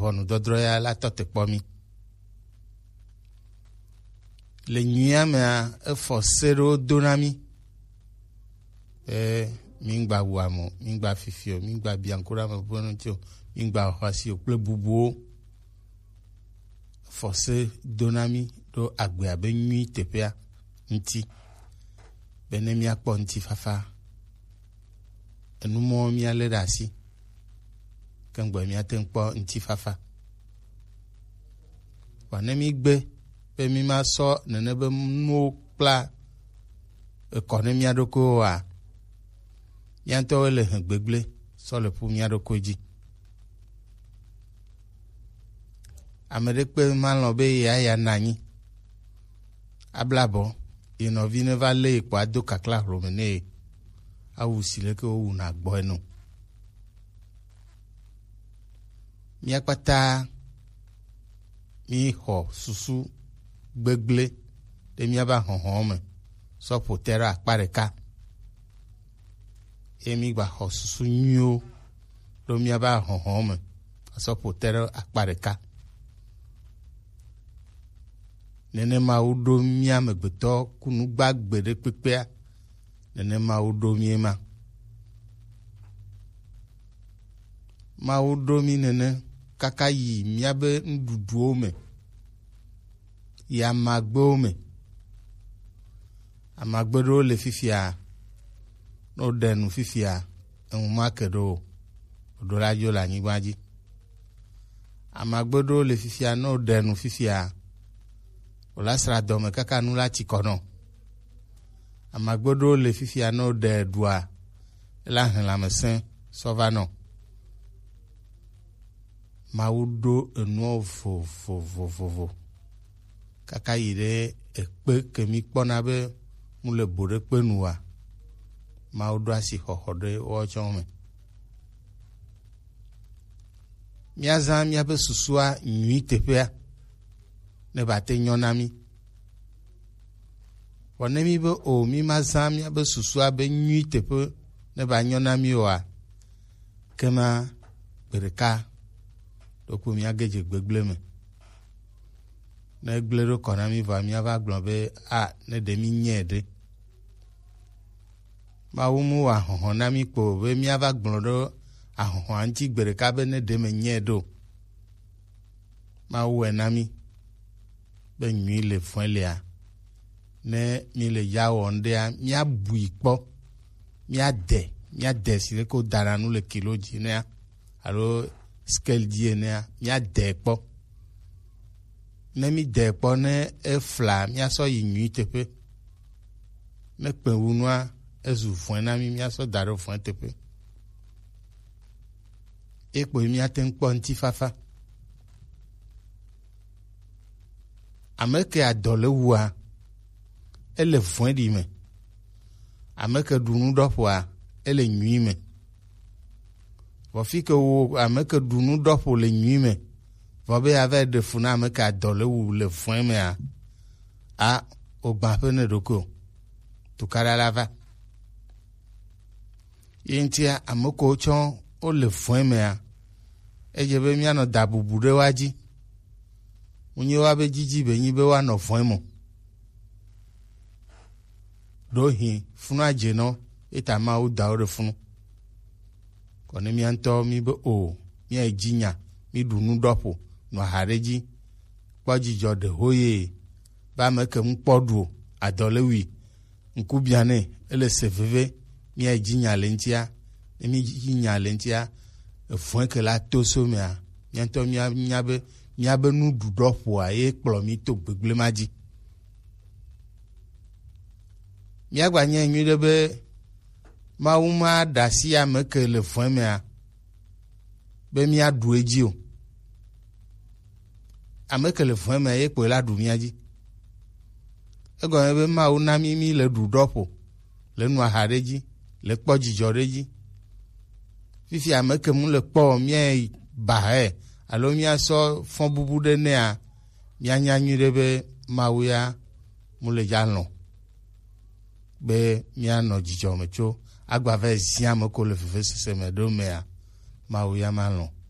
ʋɔnu dɔdrɔ̃ ya la tɔte kpɔ mi. Le nyuia mea efɔ se ɖewo do na mi. Mi ŋgba wu amo, mi ŋgba fifi o, mi ŋgba bianco me ƒe ŋuti o, mi ŋgba xɔ asi o kple bubuwo. Fɔ se do na mi ɖo agbea be nyui teƒea ŋuti. Be ne miakpɔ ŋuti fafa. Enumɔwo mialé ɖe asi. Kemgbe miate ŋu kpɔ ŋuti fafa. Vɔ ne mi gbe be mi ma sɔ nene be nuwo kpla ekɔ ne mia ɖokuiwo oa, mia ŋutɔwo le hẽ gbegble sɔ le ƒu mia ɖokui dzi. Ame ɖe kpe malɔ be ya na anyi. Abla bɔ, ye nɔvi ne va lé kpo ado kakla hlome ne ye. Awu si leke wo wuna gbɔ eno. Mia kpata mi xɔ susu gbegble ɖe miaba hɔhɔ me sɔ ƒote ɖe akpa ɖeka. Ye mi gba xɔ susu nyuiwo ɖe miaba hɔhɔ me sɔ ƒote ɖe akpa ɖeka. Nenema woɖo mia megbetɔ kunu gbagbe ɖe kpekpea, nenema woɖo mie ma. Mawu ɖo mi nene kaka yi miabe nuɖuɖuwo me, yi amagbewo me. Amagbe ɖewo le fifia, no ɖe nu fifia, eŋu make ɖo ɖo la dzo le anyigba dzi. Amagbe ɖewo le fifia, no ɖe nu fifia, wòla sra dɔme kaka nu la tsi kɔnɔ. Amagbe ɖewo le fifia, no ɖe ɖua, la hẽ lãmesẽ sɔva nɔ. Mawu ɖo enuwo vovovovovo. Kaka yi ɖe ekpe ke mi kpɔna be mu le bo ɖe kpe nua, Mawu ɖo asi xɔxɔ ɖe woatsɔ me. Miazã miabe susua nyui teƒea ne bate nyɔ na mi. Vɔ ne mi be o mi ma zã miabe susua be nyui teƒe ne ba nyɔ na mi oa, kema gbe ɖeka ɖoko miage dze gbegble me. Ne gble ɖo kɔ na mi vɔ miava gblɔ be ne ɖe mi nye ɖe. Mawu mu wɔ ahɔhɔ na mi kpo be miava gblɔ ɖo ahɔhɔ ŋuti gbe ɖeka be ne ɖe me nye ɖo. Mawu wɔe na mi be nyui le fɔe lea. Ne mi le ya wɔm ɖea, miabui kpɔ, miade si leke wodana nu le kilo dzi nea alo scale dzi enea, miade kpɔ. Ne mi de kpɔ ne efla miasɔ yi nyui teƒe. Ne kpewu nua ezu fɔe na mi miasɔ da ɖe fɔe teƒe. Ekpo miate ŋu kpɔ ŋuti fafa. Ame ke adɔ le wua, ele fɔe ɖi me. Ame ke ɖu nu ɖɔƒoa, ele nyui me. Vɔfi ke wo ame ke ɖu nu ɖɔƒo le nyui me, vɔ be ava ɖe fu na ame ke adɔ le wu le fɔe mea, o gbã ƒe ne ɖoko. Tukaɖa la va. Ye ŋutia ame kewo tsɔ wole fɔe mea, edze be mianɔ da bubu ɖe wa dzi. Wonye wa be dzidzi be nyi be woanɔ fɔe mo. Ɖohi funua dzenɔ, eta Mawu da wo ɖe funu. Kɔ ne mia ŋutɔ mi be mia dzi nya, mi ɖu nu ɖɔƒo, nɔ ha ɖe dzi, kpɔ dzidzɔ ɖe hoye, be ame ke ŋu kpɔ ɖu, adɔ le wui, ŋku bia nɛ, ele se veve, mia dzi nya le ŋutia, ne mi dzi nya le ŋutia, efɔe ke la to so mea, mia ŋutɔ miabe nuɖuɖɔƒoa ye kplɔ mi to gbegble ma dzi. Miagba nye nyui ɖe be Mawu ma ɖe asi ame ke le fɔe mea be miaɖu edzi o. Ame ke le fɔe mea ye kpoe la ɖu mia dzi. Egɔme be Mawu na mi le ɖu ɖɔƒo, le nu aha ɖe dzi, le kpɔ dzidzɔ ɖe dzi. Fifi ame ke mu le kpɔ mia ba he alo miasɔ fɔ bubu ɖe nea, mianya nyui ɖe be Mawu ya mu le dza lɔ be mianɔ dzidzɔ me tso agba va zia me ko le vevesese me ɖo mea, Mawu ya ma lɔ.